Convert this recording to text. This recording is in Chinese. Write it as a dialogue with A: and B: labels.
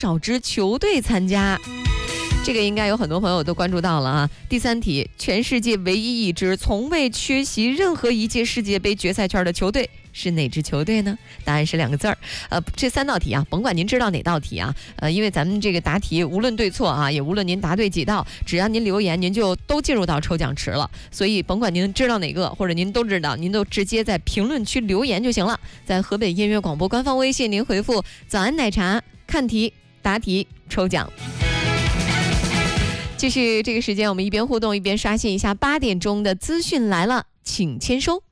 A: 少支球队参加。这个应该有很多朋友都关注到了啊。第3题，全世界唯一一支从未缺席任何一届世界杯决赛圈的球队是哪支球队呢？答案是2个字儿。这3道题啊，甭管您知道哪道题啊，因为咱们这个答题无论对错啊，也无论您答对几道，只要您留言，您就都进入到抽奖池了。所以甭管您知道哪个，或者您都知道，您都直接在评论区留言就行了。在河北音乐广播官方微信，您回复“早安奶茶”，看题答题抽奖。继续这个时间，我们一边互动一边刷新一下8点钟的资讯来了，请签收。